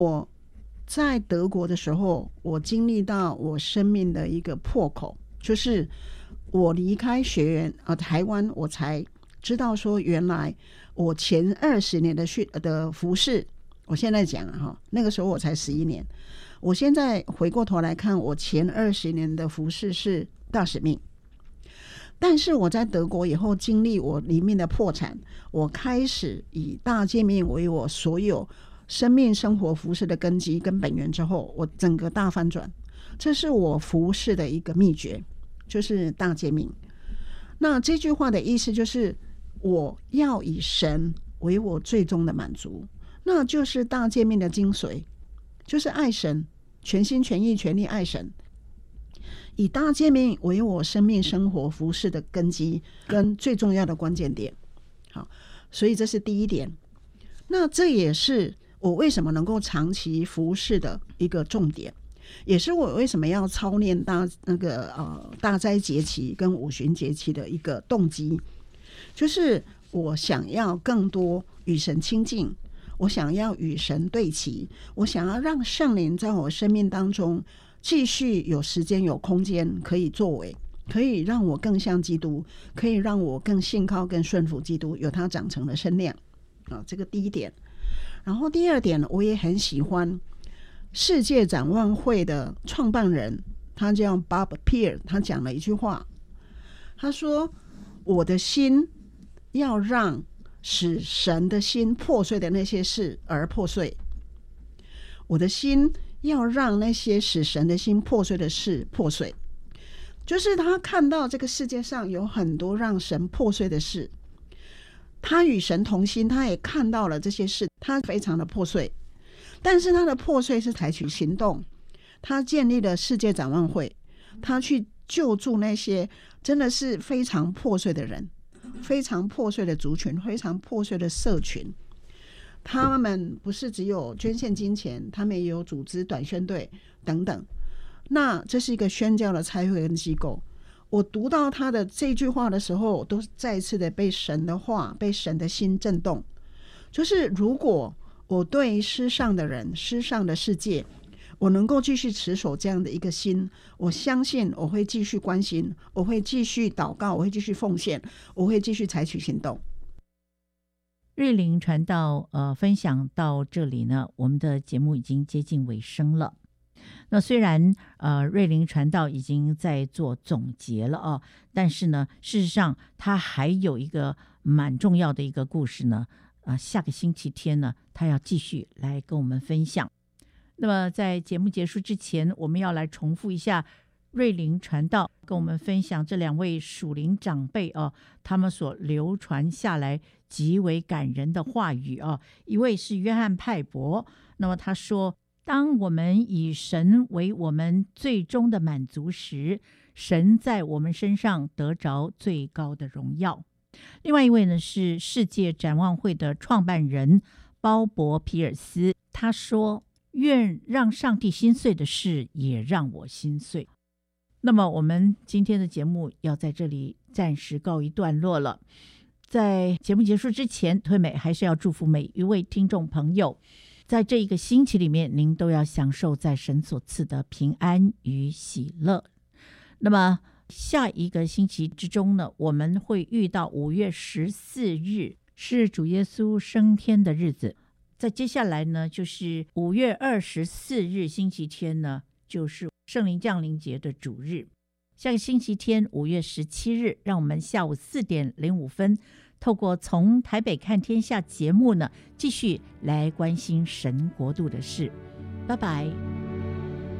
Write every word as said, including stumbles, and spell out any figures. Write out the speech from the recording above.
我在德国的时候，我经历到我生命的一个破口，就是我离开学院啊、呃，台湾，我才知道说，原来我前二十年的训的服事，我现在讲哈，那个时候我才十一年，我现在回过头来看，我前二十年的服事是大使命。但是我在德国以后，经历我里面的破产，我开始以大诫命为我所有生命生活服事的根基跟本源之后，我整个大翻转。这是我服事的一个秘诀，就是大诫命。那这句话的意思就是我要以神为我最终的满足，那就是大诫命的精髓，就是爱神，全心全意全力爱神，以大诫命为我生命生活服事的根基跟最重要的关键点。好，所以这是第一点。那这也是我为什么能够长期服事的一个重点，也是我为什么要操练大那个呃大斋节期跟五旬节期的一个动机，就是我想要更多与神亲近，我想要与神对齐，我想要让圣灵在我生命当中继续有时间有空间可以作为，可以让我更像基督，可以让我更信靠更顺服基督，有他长成的身量啊，这个第一点。然后第二点，我也很喜欢世界展望会的创办人，他叫 Bob Pierre， 他讲了一句话，他说我的心要让使神的心破碎的那些事而破碎，我的心要让那些使神的心破碎的事破碎。就是他看到这个世界上有很多让神破碎的事，他与神同心，他也看到了这些事，他非常的破碎，但是他的破碎是采取行动，他建立了世界展望会，他去救助那些真的是非常破碎的人，非常破碎的族群，非常破碎的社群。他们不是只有捐献金钱，他们也有组织短宣队等等。那这是一个宣教的差会跟机构。我读到他的这句话的时候，我都再一次的被神的话，被神的心震动。就是如果我对世上的人，世上的世界，我能够继续持守这样的一个心，我相信我会继续关心，我会继续祷告，我会继续奉献，我会继续采取行动。 瑞琳传道呃分享到这里呢，我们的节目已经接近尾声了。那虽然呃瑞琳传道已经在做总结了哦，但是呢，事实上他还有一个蛮重要的一个故事呢，呃，下个星期天呢，他要继续来跟我们分享。那么在节目结束之前，我们要来重复一下瑞琳传道跟我们分享这两位属灵长辈哦，他们所流传下来极为感人的话语哦。一位是约翰派伯，那么他说，当我们以神为我们最终的满足时，神在我们身上得着最高的荣耀。另外一位呢是世界展望会的创办人鲍勃皮尔斯，他说，愿让上帝心碎的事也让我心碎。那么我们今天的节目要在这里暂时告一段落了。在节目结束之前，推美还是要祝福每一位听众朋友，在这一个星期里面，您都要享受在神所赐的平安与喜乐。那么下一个星期之中呢，我们会遇到五月十四日是主耶稣升天的日子。再接下来呢，就是五月二十四日星期天呢，就是圣灵降临节的主日。下个星期天五月十七日，让我们下午四点零五分透过从台北看天下节目呢，继续来关心神国度的事。拜拜。